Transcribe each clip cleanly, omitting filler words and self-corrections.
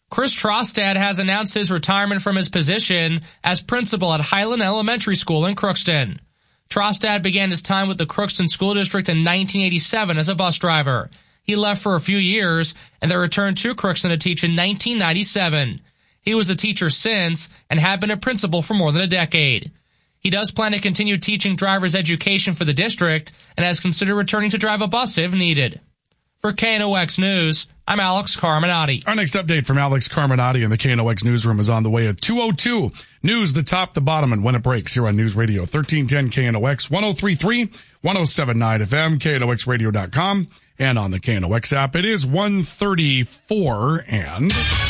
Chris Trostad has announced his retirement from his position as principal at Highland Elementary School in Crookston. Trostad began his time with the Crookston School District in 1987 as a bus driver. He left for a few years and then returned to Crookston to teach in 1997. He was a teacher since and had been a principal for more than a decade. He does plan to continue teaching driver's education for the district and has considered returning to drive a bus if needed. For KNOX News, I'm Alex Carminati. Our next update from Alex Carminati in the KNOX newsroom is on the way at 2:02. News, the top, the bottom, and when it breaks here on News Radio 1310 KNOX, 103.3, 107.9 FM, KNOXradio.com, and on the KNOX app. It is 1:34, and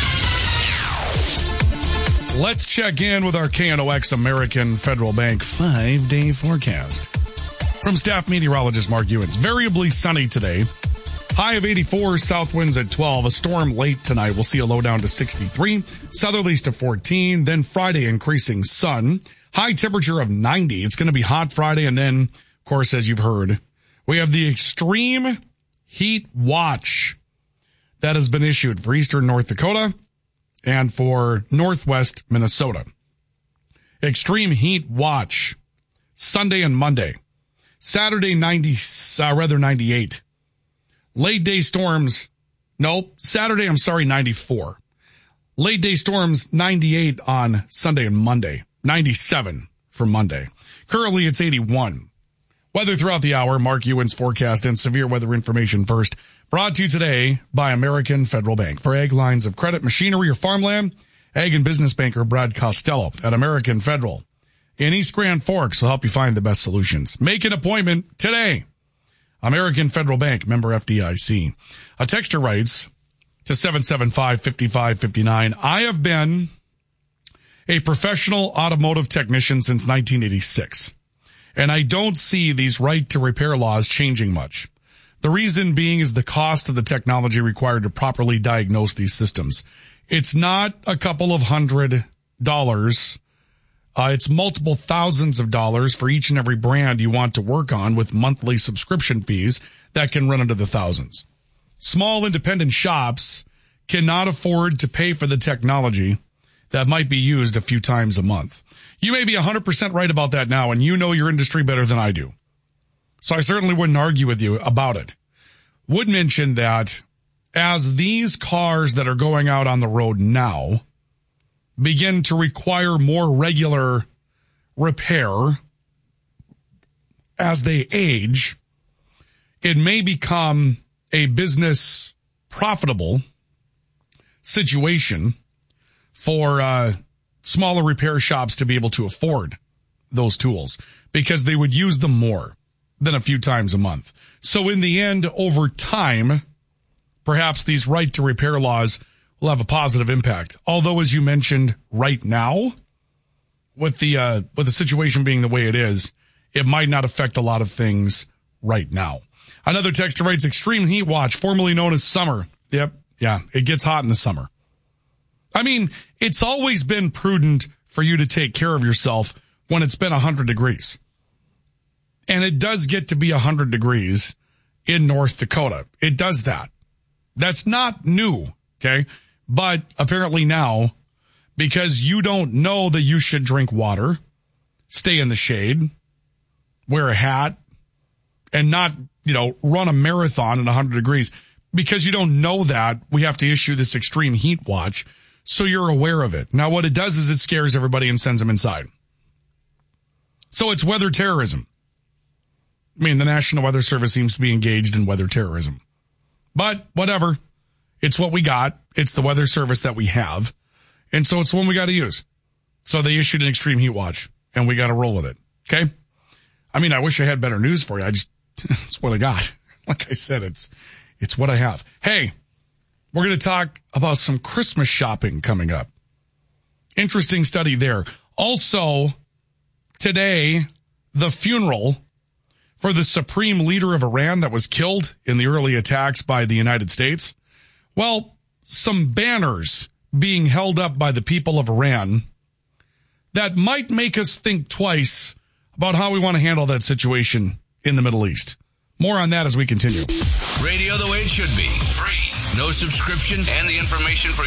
let's check in with our KNOX American Federal Bank 5-day forecast. From staff meteorologist Mark Ewens, variably sunny today. High of 84, south winds at 12. A storm late tonight. We'll see a low down to 63. Southerlies to 14. Then Friday, increasing sun. High temperature of 90. It's going to be hot Friday. And then, of course, as you've heard, we have the extreme heat watch that has been issued for eastern North Dakota and for northwest Minnesota. Extreme heat watch Sunday and Monday. Saturday, 98. Late day storms, Saturday, 94. Late day storms, 98 on Sunday and Monday. 97 for Monday. Currently, it's 81. Weather throughout the hour, Mark Ewens forecast and severe weather information first. Brought to you today by American Federal Bank. For ag lines of credit, machinery, or farmland, ag and business banker Brad Costello at American Federal in East Grand Forks will help you find the best solutions. Make an appointment today. American Federal Bank, member FDIC. A texter writes to 775-5559, I have been a professional automotive technician since 1986, and I don't see these right to repair laws changing much. The reason being is the cost of the technology required to properly diagnose these systems. It's not a couple of $100. It's multiple thousands of dollars for each and every brand you want to work on with monthly subscription fees that can run into the thousands. Small independent shops cannot afford to pay for the technology that might be used a few times a month. You may be 100% right about that now, and you know your industry better than I do. So I certainly wouldn't argue with you about it. Would mention that as these cars that are going out on the road now begin to require more regular repair as they age, it may become a business profitable situation for smaller repair shops to be able to afford those tools because they would use them more than a few times a month. So in the end, over time, perhaps these right to repair laws will have a positive impact. Although, as you mentioned, right now, with the situation being the way it is, it might not affect a lot of things right now. Another texter writes, extreme heat watch, formerly known as summer. Yep. Yeah. It gets hot in the summer. I mean, it's always been prudent for you to take care of yourself when it's been 100 degrees. And it does get to be 100 degrees in North Dakota. It does that. That's not new. Okay. But apparently now, because you don't know that you should drink water, stay in the shade, wear a hat, and not, run a marathon at 100 degrees. Because you don't know that, we have to issue this extreme heat watch so you're aware of it. Now, what it does is it scares everybody and sends them inside. So it's weather terrorism. I mean, the National Weather Service seems to be engaged in weather terrorism. But whatever. It's what we got. It's the weather service that we have. And so it's the one we got to use. So they issued an extreme heat watch and we got to roll with it. Okay. I mean, I wish I had better news for you. It's what I got. Like I said, it's what I have. Hey, we're going to talk about some Christmas shopping coming up. Interesting study there. Also, today, the funeral for the supreme leader of Iran that was killed in the early attacks by the United States. Well, some banners being held up by the people of Iran that might make us think twice about how we want to handle that situation in the Middle East. More on that as we continue. Radio the way it should be. Free, no subscription, and the information for